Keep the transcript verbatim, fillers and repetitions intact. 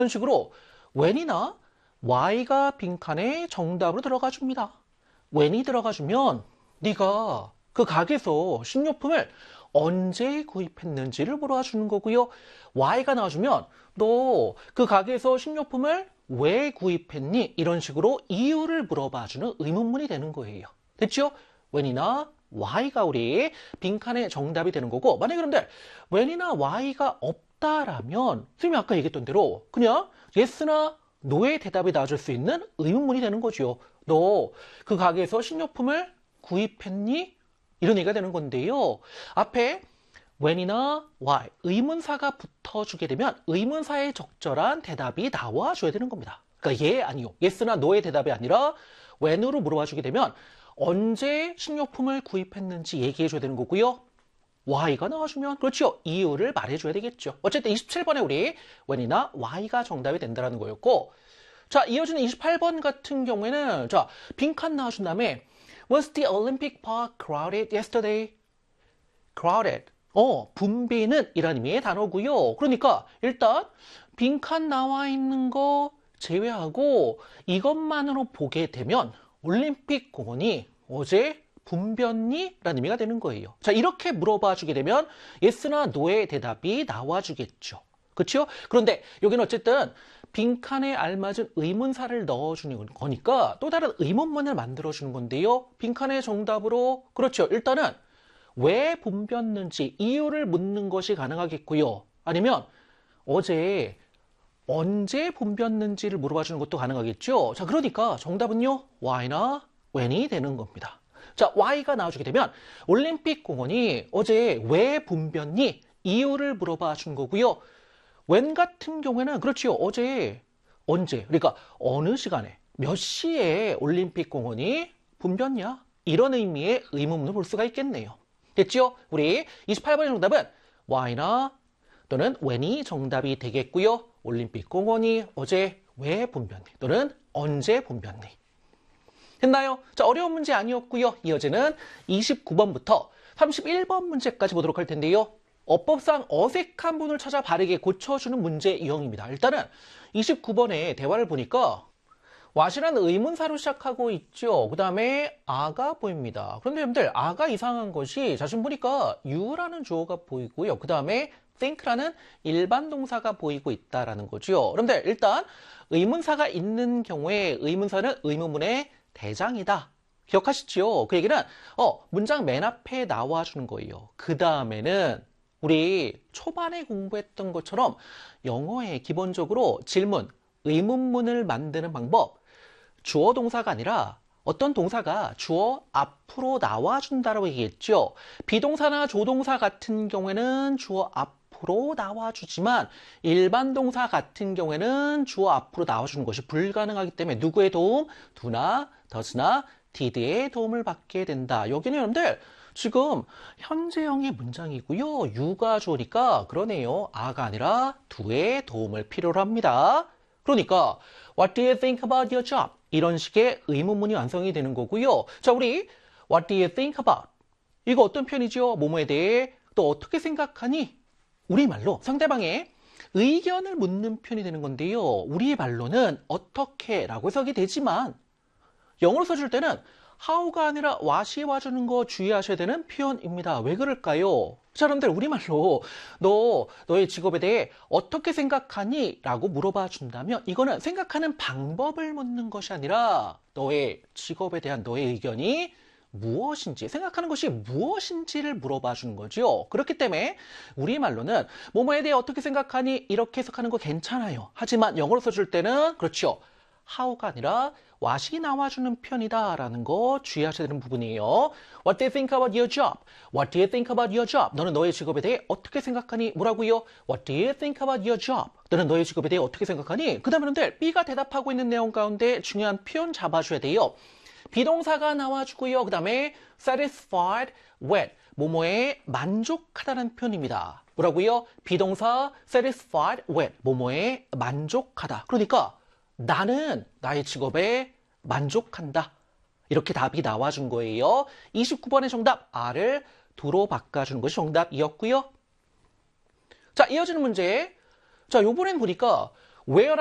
이런 식으로 when이나 why가 빈칸에 정답으로 들어가 줍니다. when이 들어가 주면 네가 그 가게에서 식료품을 언제 구입했는지를 물어봐 주는 거고요. why가 나와주면 너 그 가게에서 식료품을 왜 구입했니? 이런 식으로 이유를 물어봐 주는 의문문이 되는 거예요. 됐죠? when이나 why가 우리 빈칸에 정답이 되는 거고, 만약에 그런데 when이나 why가 없다라면 선생님이 아까 얘기했던 대로 그냥 yes나 no의 대답이 나와줄 수 있는 의문문이 되는 거죠. 너 그 가게에서 식료품을 구입했니? 이런 얘기가 되는 건데요. 앞에 when이나 why, 의문사가 붙어주게 되면 의문사에 적절한 대답이 나와줘야 되는 겁니다. 그러니까 예, 아니요, yes나 no의 대답이 아니라 when으로 물어봐주게 되면 언제 식료품을 구입했는지 얘기해줘야 되는 거고요. why가 나와주면 그렇죠, 이유를 말해줘야 되겠죠. 어쨌든 이십칠 번에 우리 when이나 why가 정답이 된다는 거였고, 자, 이어지는 이십팔 번 같은 경우에는 자, 빈칸 나와준 다음에 Was the Olympic Park crowded yesterday? crowded. 어, 붐비는 이란 의미의 단어고요. 그러니까 일단 빈칸 나와 있는 거 제외하고 이것만으로 보게 되면 올림픽 공원이 어제 붐볐니? 라는 의미가 되는 거예요. 자, 이렇게 물어봐 주게 되면 yes나 no의 대답이 나와 주겠죠. 그렇죠? 그런데 여기는 어쨌든 빈칸에 알맞은 의문사를 넣어주는 거니까 또 다른 의문문을 만들어주는 건데요. 빈칸의 정답으로 그렇죠, 일단은 왜 붐볐는지 이유를 묻는 것이 가능하겠고요. 아니면 어제 언제 붐볐는지를 물어봐 주는 것도 가능하겠죠. 자, 그러니까 정답은요, why나 when이 되는 겁니다. 자, why가 나와주게 되면 올림픽 공원이 어제 왜 붐볐니? 이유를 물어봐 준 거고요. when 같은 경우에는 그렇죠, 어제 언제, 그러니까 어느 시간에 몇 시에 올림픽 공원이 붐볐냐? 이런 의미의 의문문을 볼 수가 있겠네요. 됐죠? 우리 이십팔 번의 정답은 why나 또는 when이 정답이 되겠고요. 올림픽 공원이 어제 왜 붐볐니? 또는 언제 붐볐니? 됐나요? 자, 어려운 문제 아니었고요. 이어지는 이십구 번부터 삼십일 번 문제까지 보도록 할 텐데요. 어법상 어색한 부분을 찾아 바르게 고쳐주는 문제 유형입니다. 일단은 이십구 번의 대화를 보니까 what이라는 의문사로 시작하고 있죠. 그 다음에 a가 보입니다. 그런데 여러분들 a가 이상한 것이 자, 지금 보니까 you라는 주어가 보이고요. 그 다음에 think라는 일반 동사가 보이고 있다라는 거죠. 여러분들 일단 의문사가 있는 경우에 의문사는 의문문의 대장이다. 기억하시죠? 그 얘기는 어 문장 맨 앞에 나와주는 거예요. 그 다음에는 우리 초반에 공부했던 것처럼 영어에 기본적으로 질문, 의문문을 만드는 방법, 주어 동사가 아니라 어떤 동사가 주어 앞으로 나와준다라고 얘기했죠. 비동사나 조동사 같은 경우에는 주어 앞으로 나와주지만 일반 동사 같은 경우에는 주어 앞으로 나와주는 것이 불가능하기 때문에 누구의 도움? do나 does나 did의 도움을 받게 된다. 여기는 여러분들 지금 현재형의 문장이고요. you가 주어니까 그러네요. a가 아니라 do의 도움을 필요로 합니다. 그러니까 What do you think about your job? 이런 식의 의문문이 완성이 되는 거고요. 자, 우리 What do you think about? 이거 어떤 표현이죠? 뭐뭐에 대해 또 어떻게 생각하니? 우리말로 상대방의 의견을 묻는 표현이 되는 건데요. 우리 말로는 어떻게 라고 해석이 되지만 영어로 써줄 때는 how가 아니라 what이 와주는 거 주의하셔야 되는 표현입니다. 왜 그럴까요? 자, 여러분들 우리말로 너, 너의 직업에 대해 어떻게 생각하니? 라고 물어봐 준다면 이거는 생각하는 방법을 묻는 것이 아니라 너의 직업에 대한 너의 의견이 무엇인지, 생각하는 것이 무엇인지를 물어봐 주는 거죠. 그렇기 때문에 우리말로는 뭐뭐에 대해 어떻게 생각하니? 이렇게 해석하는 거 괜찮아요. 하지만 영어로 써줄 때는 그렇죠, how가 아니라 what이 나와주는 편이다라는 거 주의하셔야 되는 부분이에요. What do you think about your job? What do you think about your job? 너는 너의 직업에 대해 어떻게 생각하니? 뭐라고요? What do you think about your job? 너는 너의 직업에 대해 어떻게 생각하니? 그 다음에는 B가 대답하고 있는 내용 가운데 중요한 표현 잡아줘야 돼요. 비동사가 나와주고요. 그 다음에 satisfied with, 뭐뭐에 만족하다는 표현입니다. 뭐라고요? 비동사 satisfied with, 뭐뭐에 만족하다. 그러니까 나는 나의 직업에 만족한다. 이렇게 답이 나와준 거예요. 이십구 번의 정답 R을 do로 바꿔주는 것이 정답이었고요. 자, 이어지는 문제. 자, 요번엔 보니까 where